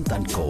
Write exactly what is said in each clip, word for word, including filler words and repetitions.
தன்கோ.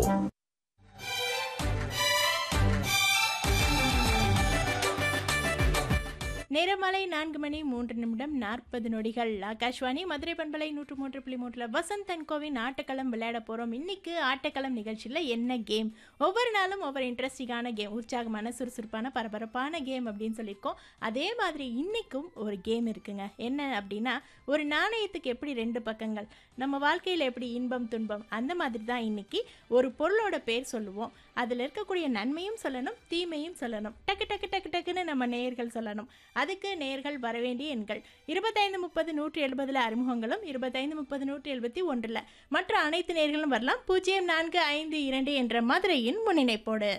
நேரமாலை நான்கு மணி மூன்று நிமிடம் நாற்பது நொடிகள். ஆகாஷ்வாணி மதுரை பண்பலை நூற்று மூன்று புள்ளி மூன்றுல வசந்த் தன்கோவின் ஆட்டக்களம் விளையாட போகிறோம். இன்னைக்கு ஆட்டக்களம் நிகழ்ச்சியில் என்ன கேம்? ஒவ்வொரு நாளும் ஒவ்வொரு இன்ட்ரெஸ்டிங்கான கேம், உற்சாகமான சுறுசுறுப்பான பரபரப்பான கேம் அப்படின்னு சொல்லியிருக்கோம். அதே மாதிரி இன்னைக்கும் ஒரு கேம் இருக்குங்க. என்ன அப்படின்னா, ஒரு நாணயத்துக்கு எப்படி ரெண்டு பக்கங்கள், நம்ம வாழ்க்கையில் எப்படி இன்பம் துன்பம், அந்த மாதிரி தான் இன்னைக்கு ஒரு பொருளோட பேர் சொல்லுவோம். அதில் இருக்கக்கூடிய நன்மையும் சொல்லணும், தீமையும் சொல்லணும். டக்கு டக்கு டக்கு டக்குன்னு நம்ம நேயர்கள் சொல்லணும். அதுக்கு நேர்கள் வரவேண்டிய எண்கள் இருபத்தைந்து முப்பது நூற்றி எழுபதுல அறிமுகங்களும், இருபத்தைந்து முப்பது நூற்றி எழுபத்தி ஒன்றுல மற்ற அனைத்து நேர்களும் வரலாம். பூஜ்ஜியம் நான்கு ஐந்து இரண்டு என்ற மதுரையின் முன்னிணைப்போடு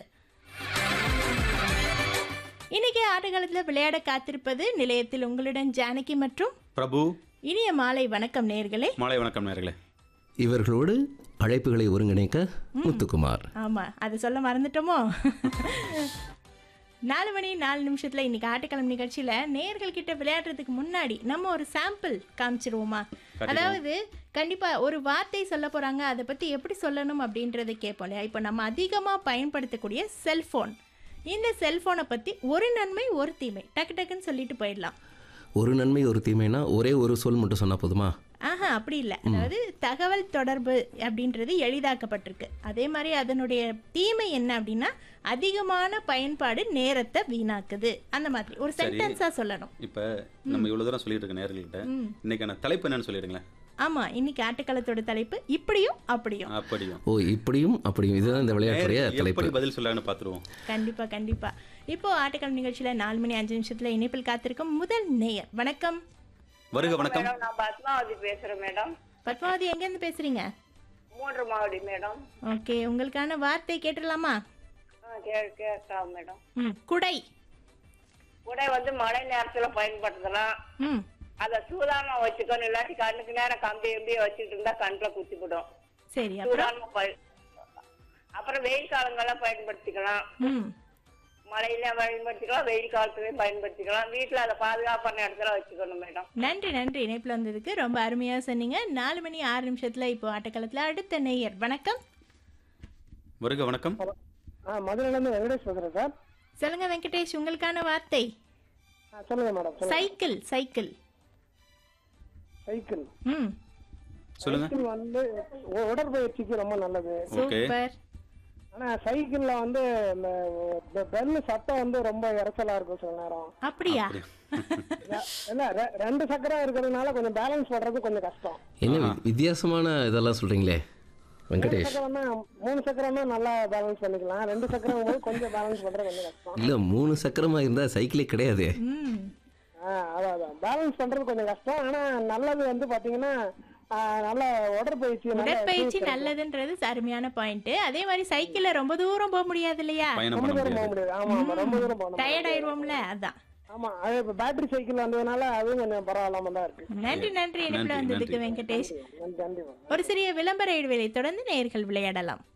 இன்னைக்கு ஆட்டக்காலத்தில் விளையாட காத்திருப்பது நிலையத்தில் உங்களுடன் ஜானகி மற்றும் பிரபு. இனிய மாலை வணக்கம் நேர்களே. மாலை வணக்கம் நேர்களே. இவர்களோடு அழைப்புகளை ஒருங்கிணைக்க முத்துக்குமார். ஆமா, அது சொல்ல மறந்துட்டோமோ? நாலு மணி நாலு நிமிஷத்துல இன்னைக்கு ஆட்டக்களம் நிகழ்ச்சியில நேயர்கள் கிட்ட விளையாடுறதுக்கு முன்னாடி நம்ம ஒரு சாம்பிள் காமிச்சிருவோமா? அதாவது கண்டிப்பா ஒரு வார்த்தை சொல்ல போறாங்க, அதை பத்தி எப்படி சொல்லணும் அப்படின்றத கேட்போம் இல்லையா? இப்போ நம்ம அதிகமா பயன்படுத்தக்கூடிய செல்போன், இந்த செல்போனை பத்தி ஒரு நன்மை ஒரு தீமை டக்கு டக்குன்னு சொல்லிட்டு போயிடலாம். ஒரு நன்மை ஒரு தீமைனா ஒரே ஒரு சொல் மட்டும் சொன்னா போதுமா? ஆஹா, அப்படி இல்லை. அதாவது தகவல் தொடர்பு அப்படின்றது எளிதாக்கப்பட்டிருக்கு. அதே மாதிரி அதனுடைய தீமை என்ன அப்படின்னா, அதிகமான பயன்பாடு நேரத்தை வீணாக்குது. அந்த மாதிரி ஒரு சென்டென்ஸா சொல்லணும். இப்ப நம்ம இவ்வளவு தூரம் சொல்லிட்டு இருக்க நேர்கள்ட்ட இன்னைக்கான தலைப்பு என்னன்னு சொல்லிடுங்களேன். ஆமா, இன்னைக்கு ஆட்டக்களத்தோட தலைப்பு இப்படியும் அப்படியும். அப்படியும் ஓ, இப்படியும் அப்படியும், இதுதான் இந்த விளையாட்டுடைய தலைப்பு. எப்படி பதில் சொல்லலாம்னு பாத்துருவோம். கண்டிப்பா கண்டிப்பா. இப்போ ஆட்டக்களம் நிகழ்ச்சியில நாலு மணி அஞ்சு நிமிஷத்துல இணைப்பில் காத்திருக்கும் முதல் நேயர். வணக்கம். வருக வணக்கம். நான் பத்மாவதி பேசுறேன் மேடம். பத்மாவதி, எங்க இருந்து பேசுறீங்க? மூன்று மாவடி மேடம். ஓகே, உங்களுக்கான வார்த்தை கேட்டுடலாமா? கேட்கலாம் மேடம். ம், குடை. குடை வந்து மழை நேரத்துல பயன்படுத்தலாம். ம், அத சூதானமா வச்சுக்கணும். இல்லாட்டி கண்ணுக்கு நேரம் கம்பி எம்பிய வச்சுட்டு இருந்தா கண்ணுல குத்தி போடும். சரி. அப்புறம் சூதானமா பய- அப்புறம் வெயில் காலங்கள்லாம் பயன்படுத்திக்கலாம். ம், மழையில பயன்படுத்திக்கலாம், வெயில் காலத்துலயும் பயன்படுத்திக்கலாம். வீட்டுல அதை பாதுகாப்பான இடத்துல வச்சுக்கணும் மேடம். நன்றி நன்றி. இணைப்பில் வந்ததுக்கு ரொம்ப அருமையா சொன்னீங்க. நாலு மணி ஆறு நிமிஷத்துல இப்போ ஆட்டக்களத்துல அடுத்த நேயர். வணக்கம். வருக வணக்கம். மதுரையில இருந்து வெங்கடேஷ் பேசுறேன் சார். சொல்லுங்க வெங்கடேஷ், உங்களுக்கான வார்த்தை சொல்லுங்க மேடம். சைக்கிள். சைக்கிள். சைக்கிள். ம், சொல்லுங்க. சைக்கிள் வந்து உ- உடற்பயிற்சிக்கு ரொம்ப நல்லது. சூப்பர். ஆனா சைக்கிள்ல வந்து இந்த பெ- பெல் சத்தம் வந்து ரொம்ப இறைச்சலா இருக்கும் சில நேரம். அப்படியா? ரெ- இல்ல ரெ- ரெண்டு சக்கரம் இருக்கிறதுனால கொஞ்சம் பேலன்ஸ் பண்றது கொஞ்சம் கஷ்டம். என்ன வி- வித்தியாசமான இதெல்லாம் சொல்றீங்களே மூணு வெங்கடேஷ்? சக்கரம்னா மூணு சக்கரம்னா நல்லா பேலன்ஸ் பண்ணிக்கலாம். ரெண்டு சக்கரம் போது கொஞ்சம் பேலன்ஸ் பண்றது கொஞ்சம் கஷ்டம். இல்ல, மூணு சக்கரமா இருந்தா சைக்கிளே கிடையாது. ம், ஆஹ் அதான் அதான் பேலன்ஸ் பண்றது கொஞ்சம் கஷ்டம். ஆனா நல்லது வந்து பாத்தீங்கன்னா ஆஹ் நல்ல உடற்பயிற்சி நல்ல உடற்பயிற்சி நல்லதுன்றது அருமையான பாயிண்ட். அதே மாதிரி சைக்கிள்ல ரொம்ப தூரம் போக முடியாது இல்லையா? பயணம் ரொம்ப பண்ண தூரம் போக முடியாது. முடியாது. ஆமா ஆமா, ரொம்ப தூரம் போகணும். டயர்ட் ஆயிடுவோம்ல, அதான். ஆமா, அது இப்ப பேட்டரி சைக்கிள் வந்ததுனால அதுவும் கொஞ்சம் பரவாயில்லாம தான் இருக்கு. நன்றி நன்றி. இணைப்பில் நன்றி, வந்ததுக்கு நன்றி. வெங்கடேஷ். நன்றி நன்றி மேடம். ஒரு சிறிய விளம்பர இடைவேளை தொடர்ந்து நேயர்கள் விளையாடலாம்.